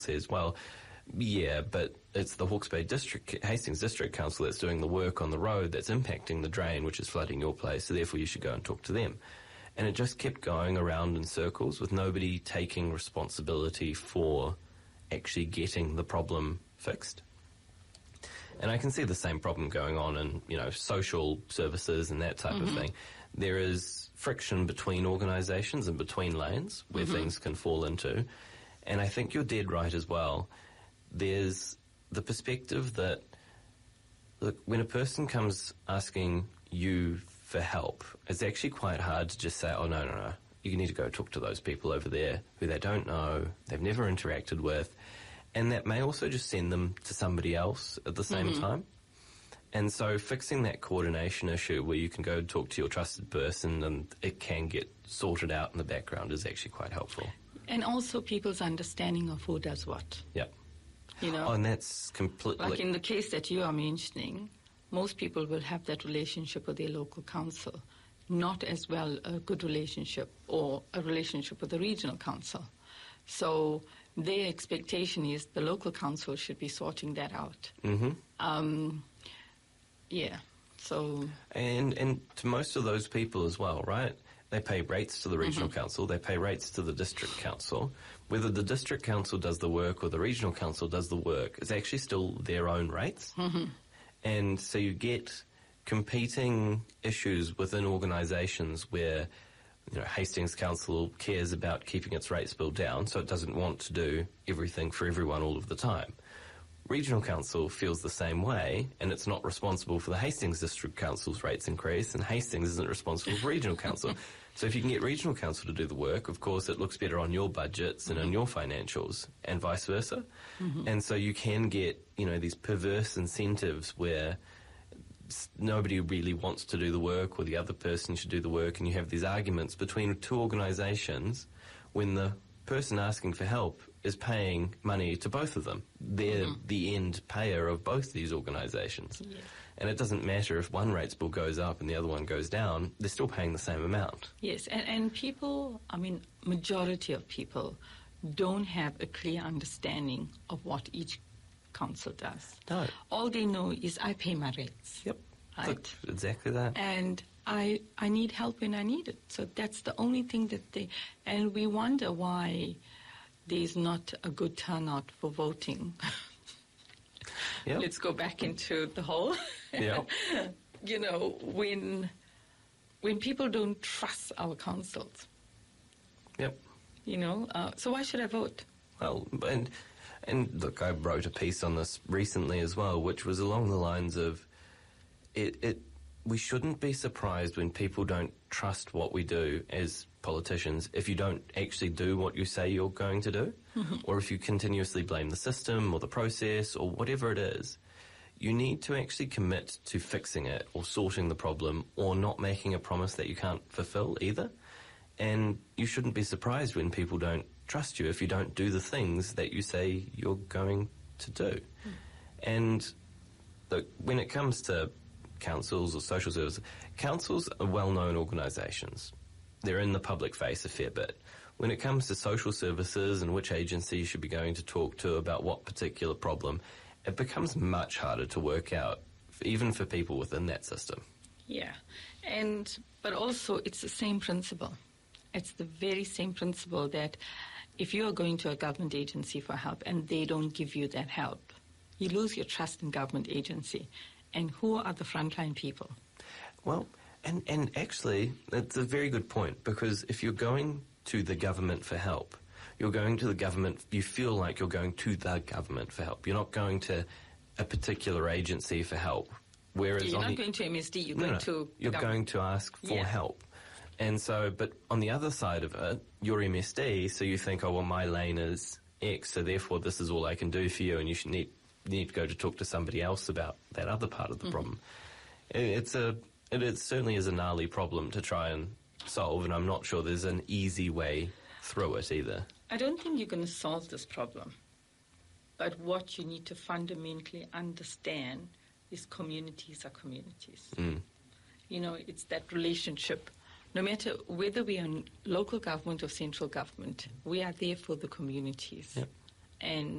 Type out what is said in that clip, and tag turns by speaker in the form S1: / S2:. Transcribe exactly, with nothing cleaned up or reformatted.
S1: says, well, yeah, but it's the Hawke's Bay District, Hastings District Council that's doing the work on the road that's impacting the drain, which is flooding your place, so therefore you should go and talk to them. And it just kept going around in circles with nobody taking responsibility for actually getting the problem fixed. And I can see the same problem going on in, you know, social services and that type mm-hmm. of thing. There is friction between organisations and between lanes where mm-hmm. things can fall into. And I think you're dead right as well. There's the perspective that, look, when a person comes asking you for help, it's actually quite hard to just say, oh, no, no, no, you need to go talk to those people over there who they don't know, they've never interacted with. And that may also just send them to somebody else at the same mm-hmm. time. And so fixing that coordination issue where you can go talk to your trusted person and it can get sorted out in the background is actually quite helpful.
S2: And also people's understanding of who does what.
S1: Yep.
S2: You know?
S1: Oh, and that's completely...
S2: Like in the case that you are mentioning, most people will have that relationship with their local council, not as well a good relationship or a relationship with the regional council. So their expectation is the local council should be sorting that out.
S1: Mm-hmm.
S2: Um, yeah, so...
S1: And, and to most of those people as well, right? They pay rates to the regional mm-hmm. council, they pay rates to the district council. Whether the district council does the work or the regional council does the work, it's actually still their own rates.
S2: Mm-hmm.
S1: And so you get competing issues within organisations where, you know, Hastings Council cares about keeping its rates bill down, so it doesn't want to do everything for everyone all of the time. Regional Council feels the same way, and it's not responsible for the Hastings District Council's rates increase, and Hastings isn't responsible for Regional Council. So if you can get Regional Council to do the work, of course, it looks better on your budgets and on your financials, and vice versa.
S2: Mm-hmm.
S1: And so you can get, you know, these perverse incentives where nobody really wants to do the work or the other person should do the work, and you have these arguments between two organisations when the person asking for help is paying money to both of them. They're mm-hmm. the end payer of both these organisations.
S2: Yes.
S1: And it doesn't matter if one rates bill goes up and the other one goes down, they're still paying the same amount.
S2: Yes, and, and people, I mean, majority of people don't have a clear understanding of what each council does.
S1: No.
S2: All they know is I pay my rates.
S1: Yep.
S2: Right?
S1: Look, exactly that.
S2: And I I need help when I need it. So that's the only thing that they... And we wonder why there's not a good turnout for voting.
S1: Yep.
S2: Let's go back into the whole...
S1: Yep.
S2: You know, when when people don't trust our councils.
S1: Yep.
S2: You know, uh, so why should I vote?
S1: Well, and, and look, I wrote a piece on this recently as well, which was along the lines of it, it we shouldn't be surprised when people don't trust what we do as politicians if you don't actually do what you say you're going to do,
S2: mm-hmm.
S1: or if you continuously blame the system or the process or whatever it is. You need to actually commit to fixing it or sorting the problem or not making a promise that you can't fulfill either. And you shouldn't be surprised when people don't trust you if you don't do the things that you say you're going to do.
S2: Mm.
S1: And look, when it comes to councils or social services, councils are well-known organisations. They're in the public face a fair bit. When it comes to social services and which agency you should be going to talk to about what particular problem, it becomes much harder to work out, even for people within that system.
S2: Yeah, and but also it's the same principle. It's the very same principle that if you are going to a government agency for help and they don't give you that help, you lose your trust in government agency. And who are the frontline people?
S1: Well, and, and actually, it's a very good point, because if you're going to the government for help, you're going to the government, you feel like you're going to the government for help. You're not going to a particular agency for help. Whereas
S2: you're
S1: on
S2: not
S1: the,
S2: going to M S D, you're
S1: no,
S2: going
S1: no,
S2: to...
S1: You're going to ask for
S2: yeah.
S1: help. And so, but on the other side of it, you're M S D, so you think, oh, well, my lane is X, so therefore this is all I can do for you, and you should need, you need to go to talk to somebody else about that other part of the mm-hmm. problem. It, it's a, it, it certainly is a gnarly problem to try and solve, and I'm not sure there's an easy way through it either.
S2: I don't think you're going to solve this problem. But what you need to fundamentally understand is communities are communities.
S1: Mm.
S2: You know, it's that relationship. No matter whether we are in local government or central government, we are there for the communities.
S1: Yep.
S2: and